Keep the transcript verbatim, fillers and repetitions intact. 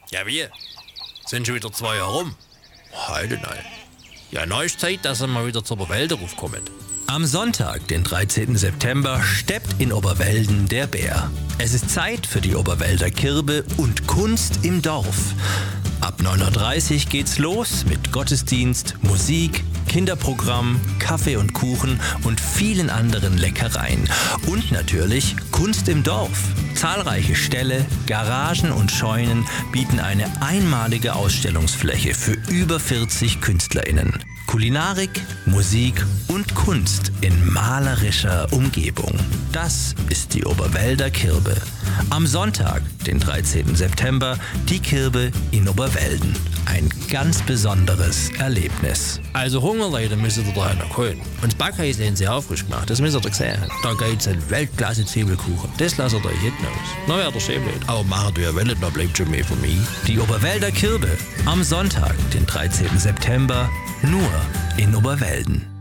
Ja, wie? Sind schon wieder zwei Jahre rum? Heute nein. Ja, neues Zeit, dass er mal wieder zur Oberwälder raufkommt. Am Sonntag, den dreizehnten September, steppt in Oberwelden der Bär. Es ist Zeit für die Oberwälder Kirbe und Kunst im Dorf. Ab neun Uhr dreißig geht's los mit Gottesdienst, Musik, Kinderprogramm, Kaffee und Kuchen und vielen anderen Leckereien. Und natürlich Kunst im Dorf. Zahlreiche Ställe, Garagen und Scheunen bieten eine einmalige Ausstellungsfläche für über vierzig KünstlerInnen. Kulinarik, Musik und Kunst in malerischer Umgebung. Das ist die Oberwälder Kirbe. Am Sonntag, den dreizehnten September, die Kirbe in Oberwelden. Ein ganz besonderes Erlebnis. Also Hungerleute müsst ihr da noch holen. Und das Backhaus haben sie aufrisch gemacht, das müsst ihr sehen. Da gibt's einen Weltklasse-Zwiebelkuchen. Das lasst ihr euch hinten aus. Na wäre der schön blöd. Aber machen du ja wollt, da bleibt schon mehr von mir. Die Oberwälder Kirbe. Am Sonntag, den dreizehnten September, nur in Oberwelden.